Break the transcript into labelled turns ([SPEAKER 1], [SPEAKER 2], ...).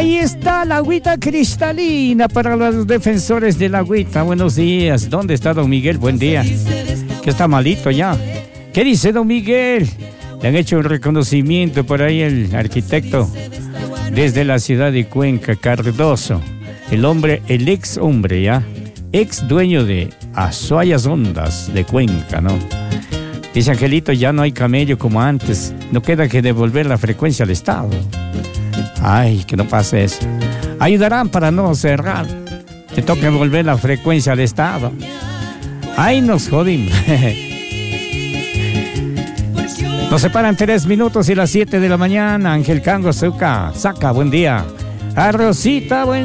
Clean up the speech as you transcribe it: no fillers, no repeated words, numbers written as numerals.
[SPEAKER 1] Ahí está la agüita cristalina para los defensores de la agüita. Buenos días. ¿Dónde está don Miguel? Buen día. Que está malito ya. ¿Qué dice don Miguel? Le han hecho un reconocimiento por ahí el arquitecto desde la ciudad de Cuenca, Cardoso. El ex hombre, ¿ya? Ex dueño de Azuayas Ondas de Cuenca, ¿no? Dice Angelito, ya no hay camello como antes. No queda que devolver la frecuencia al Estado. Ay, que no pase eso. Ayudarán para no cerrar. Te toca devolver la frecuencia al Estado. Ay, nos jodimos. Nos separan 3 minutos y las 7 de la mañana. Ángel Cango, saca, buen día. A Rosita, buen